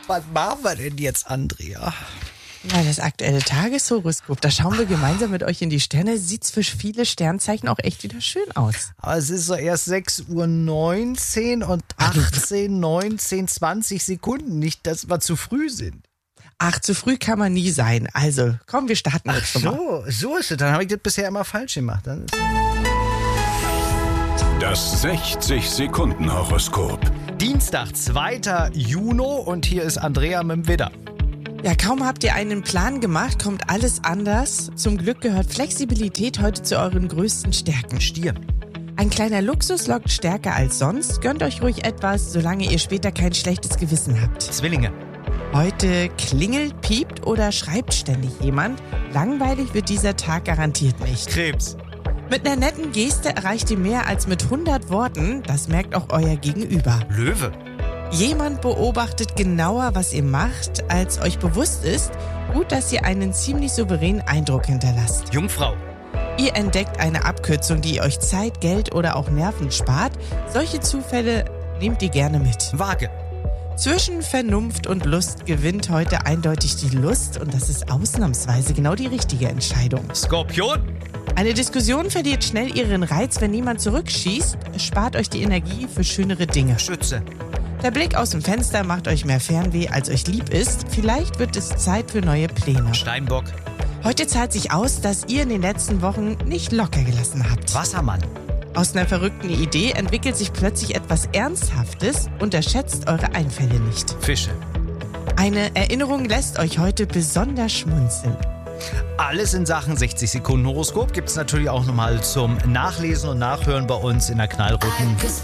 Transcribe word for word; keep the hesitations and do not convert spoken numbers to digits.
Was machen wir denn jetzt, Andrea? Na, das aktuelle Tageshoroskop, da schauen wir gemeinsam mit euch in die Sterne. Sieht für viele Sternzeichen auch echt wieder schön aus. Aber es ist so erst sechs Uhr neunzehn und achtzehn, neunzehn, zwanzig Sekunden. Nicht, dass wir zu früh sind. Ach, zu früh kann man nie sein. Also, komm, wir starten Ach jetzt schon mal. so, so ist es. Dann habe ich das bisher immer falsch gemacht. Dann ist Das sechzig-Sekunden-Horoskop. Dienstag, zweiter Juni und hier ist Andrea mit dem Widder. Ja, kaum habt ihr einen Plan gemacht, kommt alles anders. Zum Glück gehört Flexibilität heute zu euren größten Stärken. Stier. Ein kleiner Luxus lockt stärker als sonst. Gönnt euch ruhig etwas, solange ihr später kein schlechtes Gewissen habt. Zwillinge. Heute klingelt, piept oder schreibt ständig jemand. Langweilig wird dieser Tag garantiert nicht. Krebs. Mit einer netten Geste erreicht ihr mehr als mit hundert Worten. Das merkt auch euer Gegenüber. Löwe. Jemand beobachtet genauer, was ihr macht, als euch bewusst ist. Gut, dass ihr einen ziemlich souveränen Eindruck hinterlasst. Jungfrau. Ihr entdeckt eine Abkürzung, die euch Zeit, Geld oder auch Nerven spart. Solche Zufälle nehmt ihr gerne mit. Waage. Zwischen Vernunft und Lust gewinnt heute eindeutig die Lust und das ist ausnahmsweise genau die richtige Entscheidung. Skorpion. Eine Diskussion verliert schnell ihren Reiz, wenn niemand zurückschießt. Spart euch die Energie für schönere Dinge. Schütze. Der Blick aus dem Fenster macht euch mehr Fernweh, als euch lieb ist. Vielleicht wird es Zeit für neue Pläne. Steinbock. Heute zahlt sich aus, dass ihr in den letzten Wochen nicht locker gelassen habt. Wassermann. Aus einer verrückten Idee entwickelt sich plötzlich etwas Ernsthaftes. Unterschätzt eure Einfälle nicht. Fische. Eine Erinnerung lässt euch heute besonders schmunzeln. Alles in Sachen sechzig-Sekunden-Horoskop gibt es natürlich auch nochmal zum Nachlesen und Nachhören bei uns in der knallroten